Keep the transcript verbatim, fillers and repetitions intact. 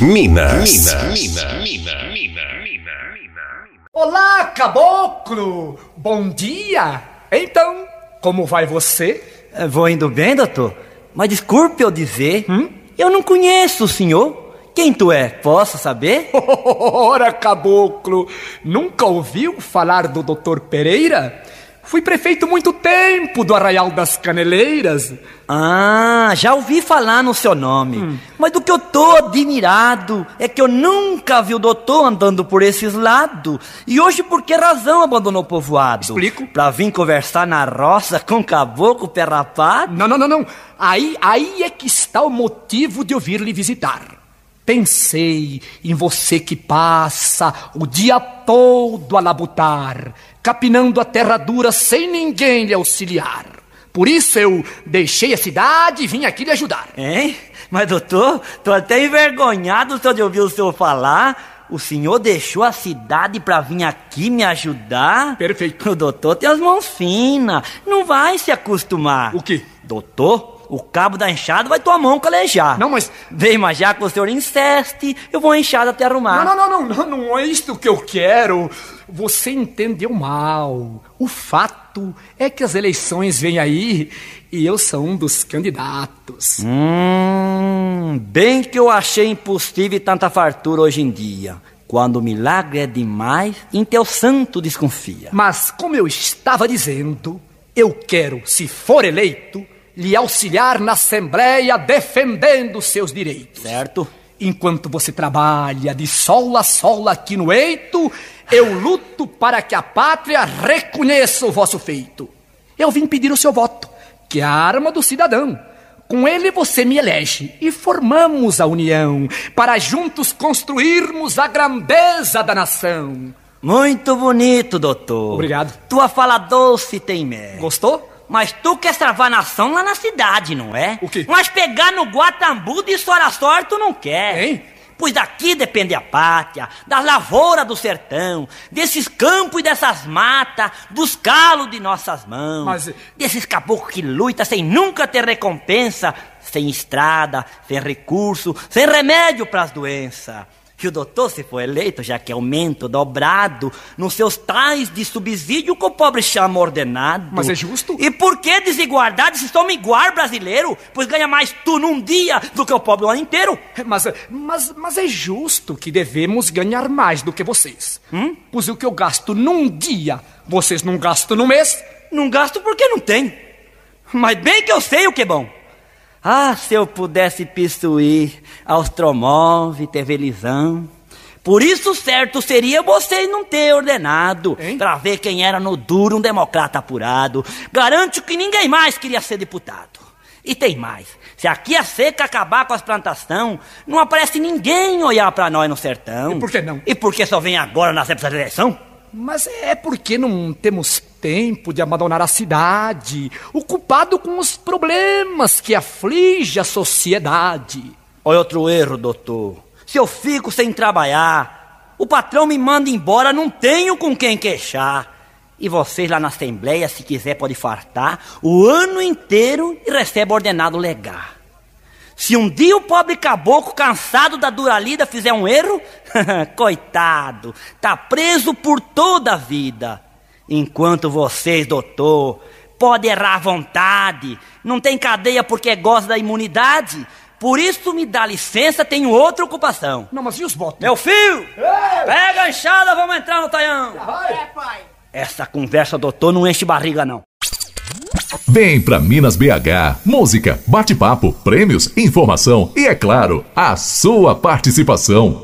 Minas. Minas. Minas. Minas. Minas. Olá, caboclo! Bom dia! Então, como vai você? Vou indo bem, doutor. Mas desculpe eu dizer, hum? eu não conheço o senhor. Quem tu é? Posso saber? Ora, caboclo, nunca ouviu falar do doutor Pereira? Fui prefeito muito tempo do Arraial das Caneleiras. Ah, já ouvi falar no seu nome. Hum. Mas do que eu tô admirado é que eu nunca vi o doutor andando por esses lados. E hoje por que razão abandonou o povoado? Explico. Pra vir conversar na roça com o caboclo pé rapado? Não, não, não, não. Aí, aí é que está o motivo de eu vir lhe visitar. Pensei em você que passa o dia todo a labutar, capinando a terra dura sem ninguém lhe auxiliar. Por isso eu deixei a cidade e vim aqui lhe ajudar. Hein? Mas doutor, tô até envergonhado só de ouvir o senhor falar. O senhor deixou a cidade pra vir aqui me ajudar? Perfeito. O doutor tem as mãos finas, não vai se acostumar. O quê? Doutor, o cabo da enxada vai tua mão calejar. Não, mas... Vem, mas já que o senhor insiste, eu vou a enxada até arrumar. Não, não, não, não, não é isto que eu quero. Você entendeu mal. O fato é que as eleições vêm aí e eu sou um dos candidatos. Hum, bem que eu achei impossível tanta fartura hoje em dia. Quando o milagre é demais, em teu santo desconfia. Mas como eu estava dizendo, eu quero, se for eleito, lhe auxiliar na Assembleia defendendo seus direitos. Certo. Enquanto você trabalha de sol a sol aqui no eito, eu luto para que a pátria reconheça o vosso feito. Eu vim pedir o seu voto, que é a arma do cidadão. Com ele você me elege e formamos a união, para juntos construirmos a grandeza da nação. Muito bonito, doutor. Obrigado. Tua fala doce tem mel. Gostou? Mas tu quer travar a nação lá na cidade, não é? O quê? Mas pegar no Guatambu de Soraçor tu não quer. Hein? Pois daqui depende a pátria, das lavouras do sertão, desses campos e dessas matas, dos calos de nossas mãos. Mas... desses caboclos que lutam sem nunca ter recompensa, sem estrada, sem recurso, sem remédio pras doenças. E o doutor, se for eleito, já que é aumento dobrado nos seus tais de subsídio que o pobre chama ordenado. Mas é justo? E por que desigualdade se somos igual brasileiro? Pois ganha mais tu num dia do que o pobre o ano inteiro. Mas, mas, mas é justo que devemos ganhar mais do que vocês. Hum? Pois o que eu gasto num dia, vocês não gastam no mês? Não gasto porque não tem. Mas bem que eu sei o que é bom. Ah, se eu pudesse pissuir austromóvel, televisão. Por isso certo seria vocês não ter ordenado, hein? Pra ver quem era no duro um democrata apurado. Garanto que ninguém mais queria ser deputado. E tem mais, se aqui a seca acabar com as plantações, não aparece ninguém olhar pra nós no sertão. E por que não? E por que só vem agora nas épocas da eleição? Mas é porque não temos tempo de abandonar a cidade, ocupado com os problemas que afligem a sociedade. Olha outro erro, doutor. Se eu fico sem trabalhar, o patrão me manda embora, não tenho com quem queixar. E vocês lá na Assembleia, se quiser, pode fartar o ano inteiro e recebe ordenado legal. Se um dia o pobre caboclo, cansado da dura lida, fizer um erro, coitado, tá preso por toda a vida. Enquanto vocês, doutor, podem errar à vontade, não tem cadeia porque gosta da imunidade. Por isso me dá licença, tenho outra ocupação. Não, mas e os votos? Meu filho, Ei! Pega a enxada, vamos entrar no taião. É, pai. Essa conversa, doutor, não enche barriga, não. Vem pra Minas B H, música, bate-papo, prêmios, informação e, é claro, a sua participação.